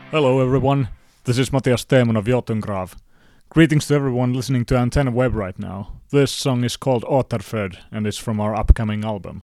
Hello everyone, this is Matthias Teemun of Jotungrav. Greetings to everyone listening to Antenna Web right now. This song is called Återfödd and it's from our upcoming album.